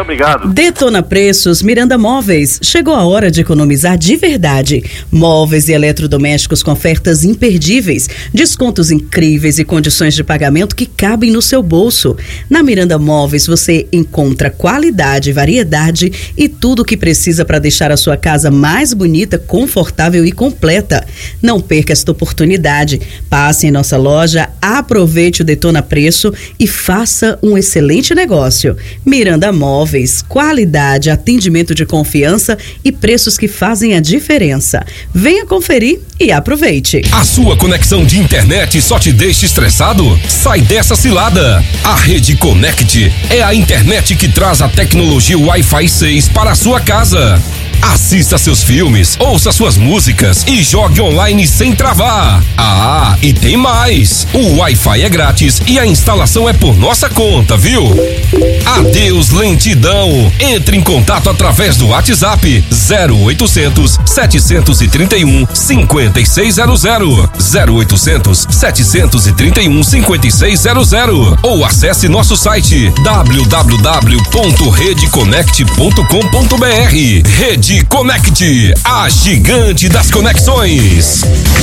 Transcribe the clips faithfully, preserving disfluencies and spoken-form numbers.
obrigado. Detona Preços, Miranda Móveis. Chegou a hora de economizar de verdade. Móveis e eletrodomésticos com ofertas imperdíveis, descontos incríveis e condições de pagamento que cabem no seu bolso. Na Miranda Móveis você encontra qualidade, variedade e tudo o que precisa para deixar a sua casa mais bonita, confortável e completa. Não perca esta oportunidade. Passe em nossa loja, aproveite o Detona Preço e faça um excelente negócio. Miranda Móveis, qualidade, atendimento de confiança e preços que fazem a diferença. Venha conferir e aproveite. A sua conexão de internet só te deixa estressado? Sai dessa cilada. A Rede Conect é a internet que traz a tecnologia Wi-Fi seis para a sua casa. Assista seus filmes, ouça suas músicas e jogue online sem travar. Ah, e tem mais! O Wi-Fi é grátis e a instalação é por nossa conta, viu? Adeus lentidão! Entre em contato através do WhatsApp zero oitocentos, setecentos e trinta e um, cinquenta e seis zero zero, zero oitocentos, setecentos e trinta e um, cinquenta e seis zero zero ou acesse nosso site w w w ponto rede conect ponto com ponto b r. Rede Conect, a gigante das conexões.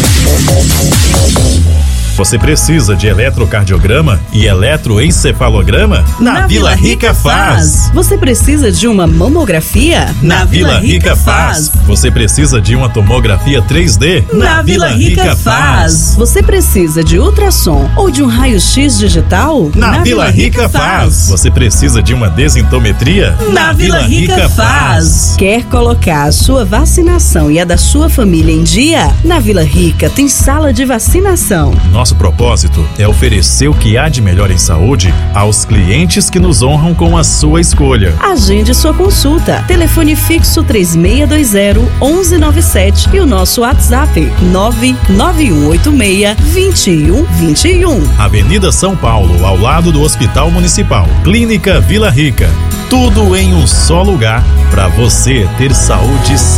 Você precisa de eletrocardiograma e eletroencefalograma? Na, Na Vila Rica faz. Você precisa de uma mamografia? Na, Na Vila Rica faz. Você precisa de uma tomografia três D? Na, Na Vila Rica faz. Você precisa de ultrassom ou de um raio-x digital? Na, Na Vila Rica faz. Você precisa de uma densitometria? Na Vila Rica faz. Quer colocar a sua vacinação e a da sua família em dia? Na Vila Rica tem sala de vacinação. Nosso propósito é oferecer o que há de melhor em saúde aos clientes que nos honram com a sua escolha. Agende sua consulta. Telefone fixo três seis dois zero, um um nove sete e o nosso WhatsApp nove nove um oito seis, dois um dois um. Avenida São Paulo, ao lado do Hospital Municipal. Clínica Vila Rica. Tudo em um só lugar para você ter saúde